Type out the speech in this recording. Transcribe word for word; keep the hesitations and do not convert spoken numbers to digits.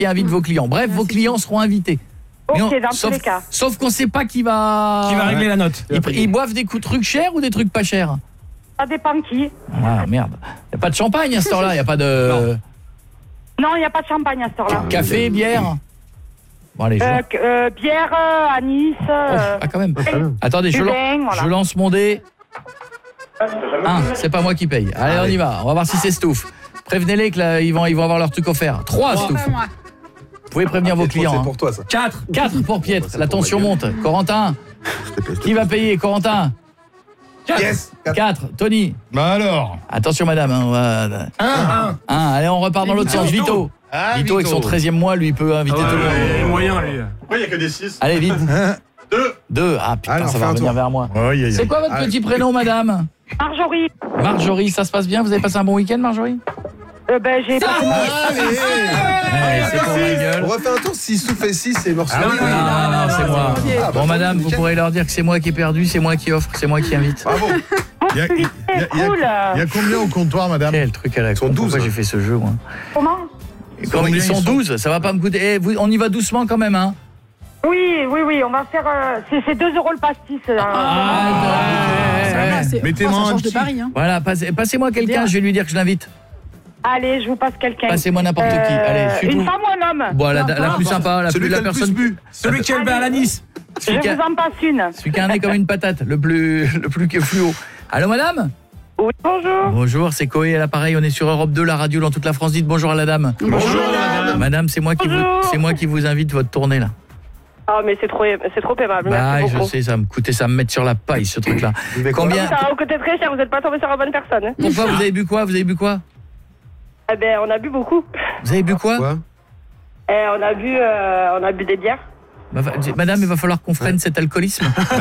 qui invite vos clients. Bref, vos clients seront invités. Ok, on, dans sauf, tous les cas. Sauf qu'on sait pas qui va... Qui va régler la note. Ils, ils boivent des coups, trucs chers ou des trucs pas chers? Ça dépend qui. Ah merde. Il n'y a pas de champagne à ce temps-là, il n'y a pas de... Non, non, il n'y a pas de champagne à ce temps-là. Café, bière? Bon allez, je... Euh, euh, bière, euh, anis... Euh, ah quand même. Attendez, je, vin, voilà. je lance mon dé. Un, c'est pas moi qui paye. Allez, on y va. On va voir si c'est Stouff. Prévenez-les que là, ils vont, ils vont avoir leur truc offert. Trois, Stouff. Vous pouvez prévenir vos clients. C'est pour toi ça. Quatre. Quatre pour Pietre. La tension monte. Corentin. Qui va payer? Corentin. Yes. Quatre. Tony. Bah alors. Attention madame. Hein, on va... Un. Un. Allez, on repart dans l'autre sens. Vito. Ah, Vito avec son treizième mois, lui, il peut inviter Ah ouais, tout le monde. il est moyen, lui. Pourquoi il n'y a que des six? Allez, vite. Deux. Deux. Ah putain, Allez, on ça fait va un revenir tour. vers moi. Oh, yeah, yeah. C'est quoi votre Allez. petit prénom, madame? Marjorie. Marjorie, ça se passe bien? Vous avez passé un bon week-end, Marjorie? Euh, ben, j'ai passé mon... Allez. Ouais, c'est pour ma gueule. On va faire un tour. Si Stouff fait six, c'est morceau. Ah non, non, non, c'est moi. Ah, bah, Bon, madame, vous nickel. pourrez leur dire que c'est moi qui ai perdu, c'est moi qui offre, c'est moi qui invite. Bravo. Il y a, il y a- il y a- Cool. il y a combien au comptoir, madame? Quel truc à la con. sont douze. Pourquoi j'ai fait ce jeu, moi? Comment? Et Comme Combien ils sont ils sont douze, ça va pas me coûter. Eh, vous- on y va doucement quand même, hein? Oui, oui, oui, on va faire... Euh, c'est- c'est deux euros le pastis. euh, Ah, Ça va, ouais. c'est- Mettez-moi oh, ça un change de petit- Paris. Hein. Voilà, passez- passez-moi quelqu'un, je vais lui dire que je l'invite. Allez, je vous passe quelqu'un. Passez-moi n'importe qui. Euh, Allez, une suis-vous. femme ou un homme? Bon, la, la plus sympa, la Celui plus qui a la le plus personne. bu. Celui qui a le verre à l'anis. Je Celui qui a- vous en passe une. celui qui a un nez comme une patate, le plus le plus fluo. Allô, madame? Oui, bonjour. Bonjour, c'est Coé à l'appareil, on est sur Europe deux, la radio dans toute la France. Dites bonjour à la dame. Bonjour, madame. Madame, c'est moi qui vous Bonjour. c'est moi qui vous invite votre tournée là. Ah, mais c'est trop, c'est trop aimable. Bah, Merci je beaucoup. sais, ça va me coûter, ça va me mettre sur la paille ce truc là. Combien Ça va vous coûter très cher, vous n'êtes pas tombé sur la bonne personne. Hein. Pourquoi vous avez bu quoi? Vous avez bu quoi? Eh ben, on a bu beaucoup. Vous avez bu quoi? Quoi? Eh, on a bu, euh, on a bu des bières. Bah, Madame, il va falloir qu'on freine cet alcoolisme.